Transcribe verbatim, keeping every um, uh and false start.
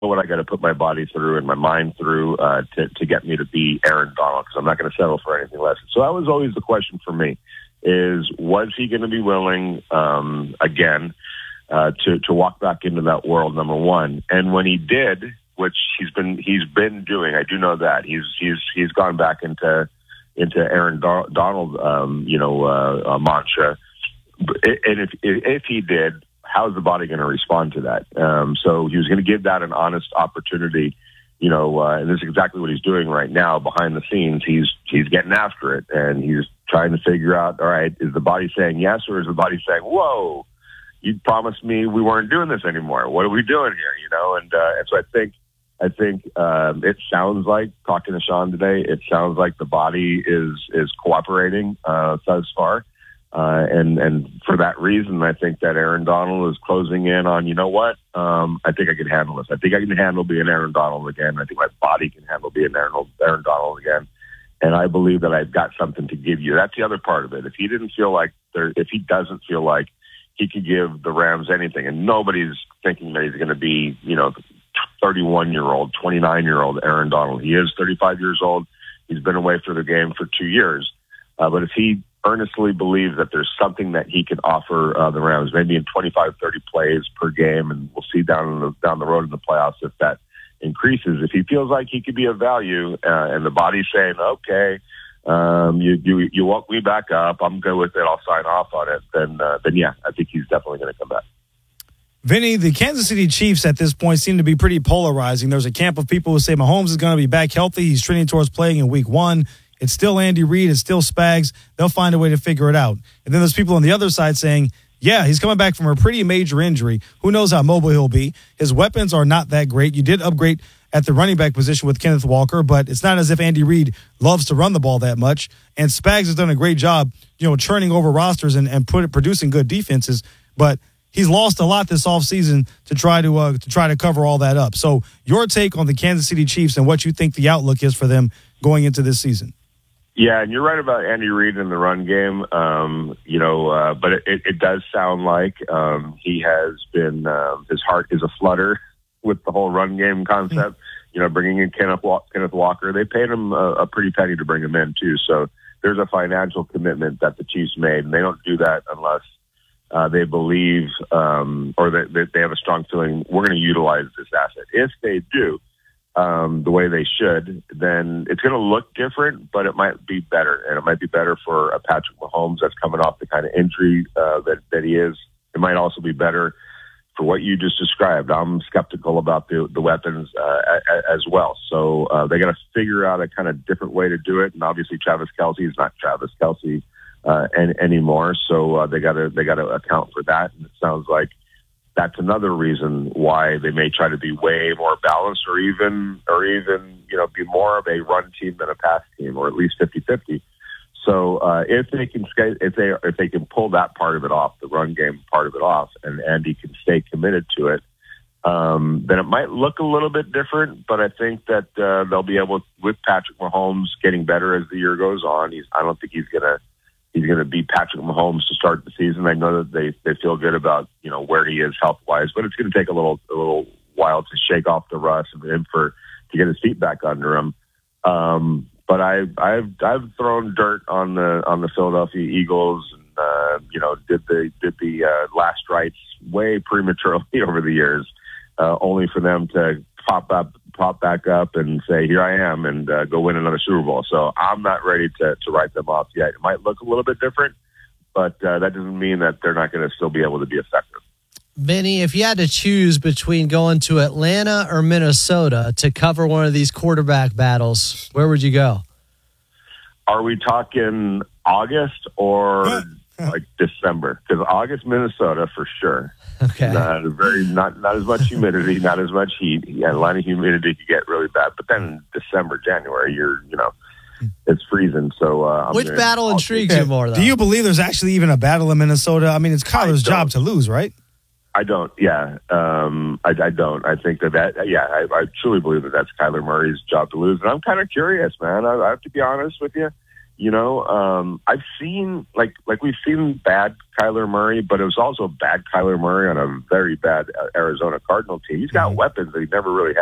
what I got to put my body through and my mind through uh, to, to get me to be Aaron Donald, because I'm not going to settle for anything less. So that was always the question for me, is was he going to be willing, um, again, uh, to, to walk back into that world, number one. And when he did, which he's been he's been doing, I do know that, he's he's he's gone back into into Aaron Do- Donald, um, you know, uh, uh, mantra. And if if he did, how's the body going to respond to that? Um, so he was going to give that an honest opportunity, you know, uh, and this is exactly what he's doing right now behind the scenes. He's he's getting after it, and he's trying to figure out, all right, is the body saying yes, or is the body saying, whoa, you promised me we weren't doing this anymore. What are we doing here? You know, and uh, and so I think I think um, it sounds like, talking to Sean today, it sounds like the body is is cooperating uh, thus far. Uh, and, and for that reason, I think that Aaron Donald is closing in on, you know what, um, I think I can handle this. I think I can handle being Aaron Donald again. I think my body can handle being Aaron, Aaron Donald again. And I believe that I've got something to give you. That's the other part of it. If he didn't feel like there, if he doesn't feel like he could give the Rams anything, and nobody's thinking that he's going to be, you know, thirty-one-year-old, twenty-nine-year-old Aaron Donald. He is thirty-five years old. He's been away for the game for two years. Uh, but if he earnestly believes that there's something that he can offer uh, the Rams, maybe in twenty-five, thirty plays per game, and we'll see down the, down the road in the playoffs if that increases. If he feels like he could be of value, uh, and the body's saying, okay, um, you, you you woke me back up, I'm good with it, I'll sign off on it, then, uh, then yeah, I think he's definitely going to come back. Vinny, the Kansas City Chiefs at this point seem to be pretty polarizing. There's a camp of people who say Mahomes is going to be back healthy. He's trending towards playing in week one. It's still Andy Reid. It's still Spags. They'll find a way to figure it out. And then there's people on the other side saying, yeah, he's coming back from a pretty major injury. Who knows how mobile he'll be? His weapons are not that great. You did upgrade at the running back position with Kenneth Walker, but it's not as if Andy Reid loves to run the ball that much. And Spags has done a great job, you know, churning over rosters and, and put, producing good defenses. But he's lost a lot this offseason to try to uh, to try to cover all that up. So your take on the Kansas City Chiefs and what you think the outlook is for them going into this season. Yeah, and you're right about Andy Reid in the run game. Um, you know, uh, but it, it, it does sound like um, he has been um, his heart is aflutter with the whole run game concept. Mm-hmm. You know, bringing in Kenneth, Walk, Kenneth Walker, they paid him a, a pretty penny to bring him in too. So there's a financial commitment that the Chiefs made, and they don't do that unless uh, they believe um, or that they, they have a strong feeling we're going to utilize this asset. If they do, Um, the way they should, then it's going to look different, but it might be better. And it might be better for a Patrick Mahomes that's coming off the kind of injury uh, that, that he is. It might also be better for what you just described. I'm skeptical about the, the weapons uh, a, as well. So uh, they got to figure out a kind of different way to do it. And obviously Travis Kelce is not Travis Kelce uh, any, anymore. So uh, they got to they got to account for that. And it sounds like that's another reason why they may try to be way more balanced, or even, or even, you know, be more of a run team than a pass team, or at least fifty-fifty. So uh, if they can, if they if they can pull that part of it off, the run game part of it off, and Andy can stay committed to it, um, then it might look a little bit different. But I think that uh, they'll be able, with Patrick Mahomes getting better as the year goes on. He's, I don't think he's gonna. He's going to be Patrick Mahomes to start the season. I know that they, they feel good about, you know, where he is health wise, but it's going to take a little a little while to shake off the rust and him for to get his feet back under him. Um, but I I've I've thrown dirt on the on the Philadelphia Eagles, and uh, you know did the did the uh, last rites way prematurely over the years, uh, only for them to pop up. pop back up and say, here I am, and uh, go win another Super Bowl. So I'm not ready to, to write them off yet. It might look a little bit different, but uh, that doesn't mean that they're not going to still be able to be effective. Vinny, if you had to choose between going to Atlanta or Minnesota to cover one of these quarterback battles, where would you go? Are we talking August or like December? Because August, Minnesota, for sure. Okay. Not very, not not as much humidity, not as much heat. Yeah, Atlanta humidity could get really bad, but then December, January, you're you know, it's freezing. So uh, I'm which gonna, battle I'll intrigues you more, though? Do you believe there's actually even a battle in Minnesota? I mean, it's Kyler's job to lose, right? I don't. Yeah, um, I, I don't. I think that that. Yeah, I, I truly believe that that's Kyler Murray's job to lose, and I'm kind of curious, man. I, I have to be honest with you. You know, um, I've seen like like we've seen bad Kyler Murray, but it was also bad Kyler Murray on a very bad Arizona Cardinal team. He's got mm-hmm. weapons that he never really had.